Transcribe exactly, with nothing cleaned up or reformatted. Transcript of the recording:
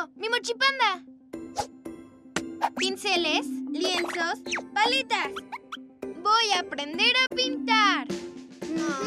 ¡Tengo! ¡Mi mochipanda! Pinceles, lienzos, paletas. Voy a aprender a pintar.